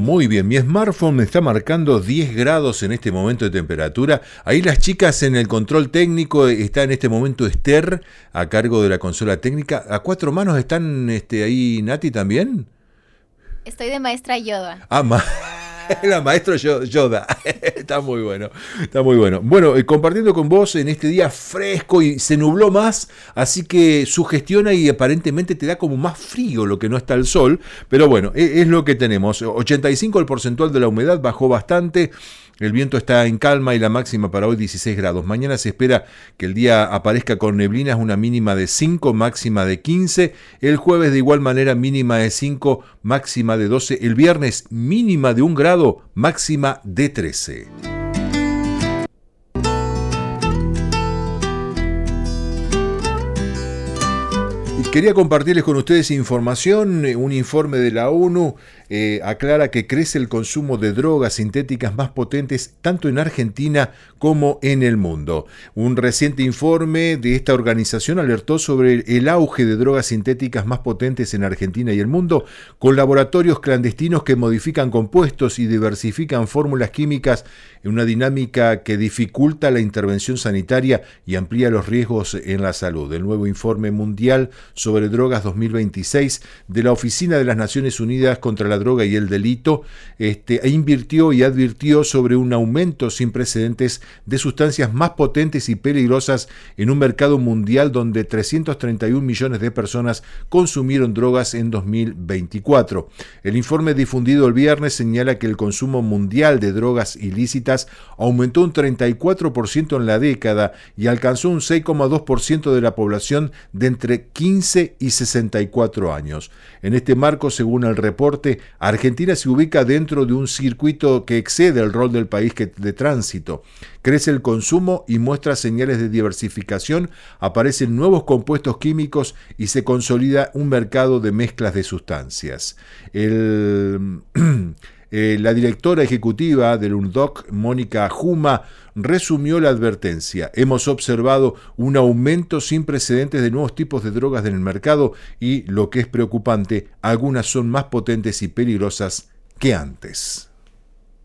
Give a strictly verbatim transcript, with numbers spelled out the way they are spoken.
Muy bien, mi smartphone me está marcando diez grados en este momento de temperatura. Ahí las chicas en el control técnico, está en este momento Esther a cargo de la consola técnica. ¿A cuatro manos están este, ahí Nati también? Estoy de maestra Yoda. Ah, ma la maestro Yoda. Está muy bueno, está muy bueno. Bueno, eh, compartiendo con vos en este día fresco y se nubló más, así que sugestiona y aparentemente te da como más frío lo que no está el sol, pero bueno, es, es lo que tenemos. ochenta y cinco el porcentual de la humedad, bajó bastante. El viento está en calma y la máxima para hoy dieciséis grados. Mañana se espera que el día aparezca con neblinas, una mínima de cinco, máxima de quince. El jueves de igual manera mínima de cinco, máxima de doce. El viernes mínima de un grado, máxima de trece. Quería compartirles con ustedes información. Un informe de la ONU eh, aclara que crece el consumo de drogas sintéticas más potentes tanto en Argentina como en el mundo. Un reciente informe de esta organización alertó sobre el auge de drogas sintéticas más potentes en Argentina y el mundo, con laboratorios clandestinos que modifican compuestos y diversifican fórmulas químicas en una dinámica que dificulta la intervención sanitaria y amplía los riesgos en la salud. El nuevo informe mundial sobre drogas dos mil veintiséis de la Oficina de las Naciones Unidas contra la Droga y el Delito este, invirtió y advirtió sobre un aumento sin precedentes de sustancias más potentes y peligrosas en un mercado mundial donde trescientos treinta y un millones de personas consumieron drogas en dos mil veinticuatro. El informe difundido el viernes señala que el consumo mundial de drogas ilícitas aumentó un treinta y cuatro por ciento en la década y alcanzó un seis coma dos por ciento de la población de entre quince y sesenta y cuatro años. En este marco, según el reporte, Argentina se ubica dentro de un circuito que excede el rol del país de tránsito. Crece el consumo y muestra señales de diversificación, aparecen nuevos compuestos químicos y se consolida un mercado de mezclas de sustancias. El... Eh, la directora ejecutiva del UNODC, Mónica Juma, resumió la advertencia. Hemos observado un aumento sin precedentes de nuevos tipos de drogas en el mercado y, lo que es preocupante, algunas son más potentes y peligrosas que antes.